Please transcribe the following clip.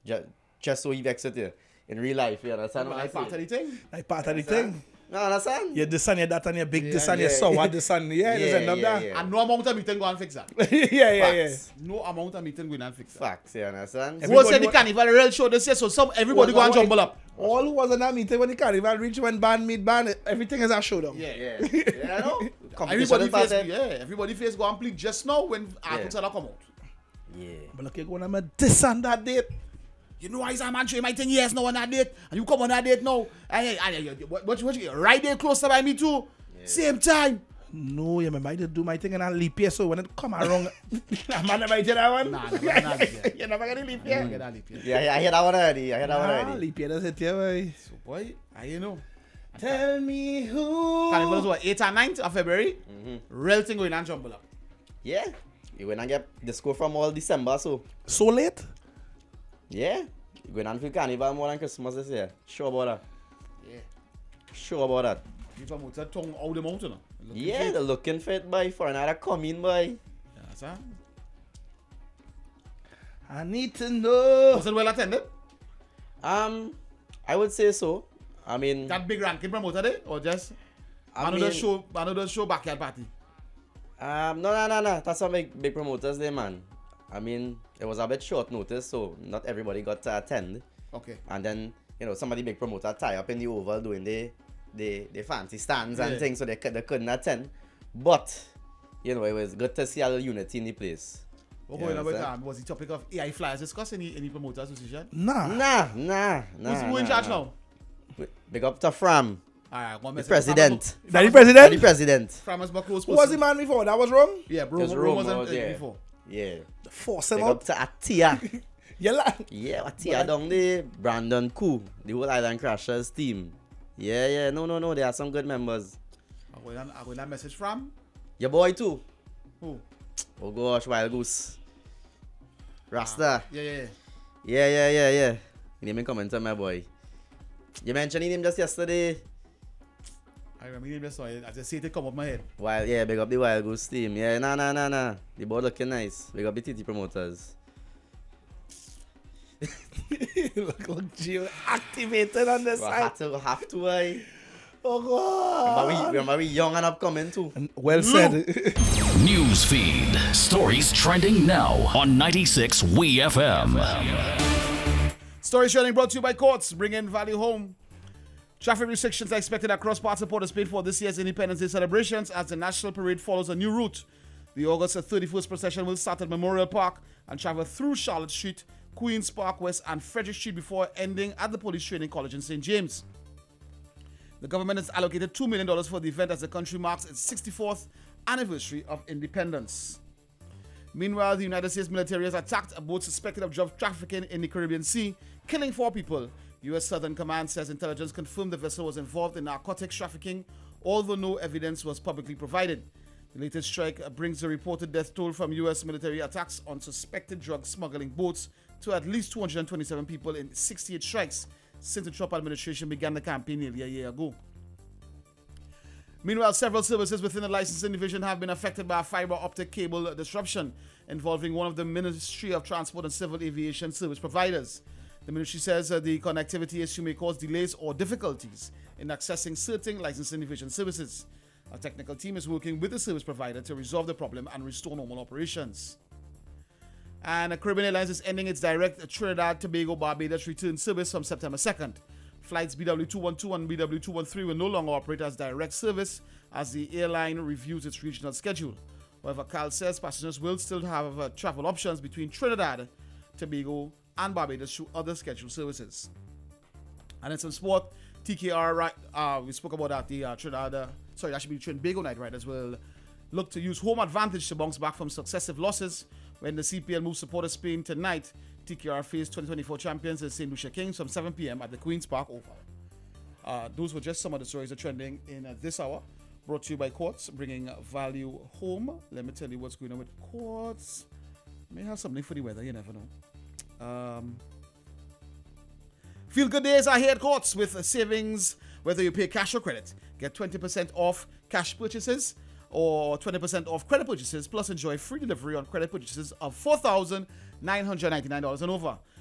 Just so he vexed it in real life, you understand what I Like part of say? the thing. Like part of the thing. No, understand? You this and you that and you big this Yeah, and you yeah. sour this and yeah, just end up there. yeah. And no amount of meeting go and fix that. yeah. Facts. No amount of meeting go and fix that. Facts, you understand? Who said the wa- carnival real show this year, so everybody go and jumble up. All who was in that meeting when the carnival reach when band meet band, everything is a showdown. Yeah. Yeah, I know. Everybody face, Competition everybody face go and play just now when articles are come out. Yeah. But look, you're going to this and that date. You know why is a man showing my 10 years now on that date, and you come on that date now, and what you right there closer by me too, same time. No, you remember I did do my thing in a leap year, so when it come around, I'm not never did that one. Nah, never leap year. You never get a leap year. Get that leap year. Yeah, I hear that one already. Leap year does it here, boy. So boy, you know. Tell me who. Carnival is what, 8th and 9th of February? Real thing going and jumble up. Yeah. You went and get disco from all December, so. So late? Yeah. You going and feel carnival more than Christmas this year. Sure about that. Yeah. Sure about that. You from outside tongue out the mountain. Yeah, they're looking fit, boy, for another coming, boy. Yeah, sir. I need to know. Was it well attended? I would say so. I mean, That big ranking promoter there? Or just another show backyard party? No. That's some big promoters there, man. I mean, it was a bit short notice, so not everybody got to attend. Okay. And then, some of the big promoters tie up in the Oval doing the fancy stands and things, so they couldn't attend. But, it was good to see a little unity in the place. What going on with was the topic of AI flyers discussed any promoter association? Nah. Nah. Who's in charge now? Big up to Fram, Alright, one the message. president. That the president? The president. Fram is more close. Who was the man before? That was wrong? Yeah, bro. Just Rome was Rome, in yeah. before. Yeah. Force him Big up out. to Atia. Yeah. Yeah, Atia down there. Brandon Koo, the whole Island Crashers team. Yeah. No. There are some good members. I will that message from Your boy too. who? Oh gosh, Wild Goose. Rasta. Yeah. Yeah. You name comment on my boy. You mentioned him just yesterday. I remember him just I just see it come up my head. Big up the Wild Goose team. Yeah, nah. The board looking nice. Big up the TT promoters. look, Gio activated on the side. Have to, eh? Oh, God. Remember we young and upcoming too. Well said. Newsfeed. Stories trending now on 96 WeFM. Story sharing brought to you by Courts, bringing value home. Traffic restrictions are expected across parts of Port of Spain for this year's Independence Day celebrations as the National Parade follows a new route. The August 31st procession will start at Memorial Park and travel through Charlotte Street, Queen's Park West and Frederick Street before ending at the Police Training College in St. James. The government has allocated $2 million for the event as the country marks its 64th anniversary of independence. Meanwhile, the United States military has attacked a boat suspected of drug trafficking in the Caribbean Sea, killing 4 people. U.S. Southern Command says intelligence confirmed the vessel was involved in narcotics trafficking, although no evidence was publicly provided. The latest strike brings the reported death toll from U.S. military attacks on suspected drug smuggling boats to at least 227 people in 68 strikes since the Trump administration began the campaign nearly a year ago. Meanwhile, several services within the licensing division have been affected by a fiber optic cable disruption involving one of the Ministry of Transport and Civil Aviation service providers. The ministry says the connectivity issue may cause delays or difficulties in accessing certain licensing division services. A technical team is working with the service provider to resolve the problem and restore normal operations. And Caribbean Airlines is ending its direct Trinidad Tobago Barbados return service from September 2nd. Flights BW212 and BW213 will no longer operate as direct service as the airline reviews its regional schedule. However, CAL says passengers will still have travel options between Trinidad, Tobago, and Barbados through other scheduled services. And in some sport, TKR, we spoke about that, the Trinidad, that should be Trinbago Night Riders will look to use home advantage to bounce back from successive losses when the CPL moves Supporters Spain tonight. TKR face 2024 champions the St. Lucia Kings from 7 p.m. at the Queen's Park Oval. Those were just some of the stories that are trending in this hour. Brought to you by Quartz, bringing value home. Let me tell you what's going on with Quartz. May have something for the weather, you never know. Feel good days are here at Quartz with savings, whether you pay cash or credit. Get 20% off cash purchases or 20% off credit purchases, plus enjoy free delivery on credit purchases of $4,999 and over.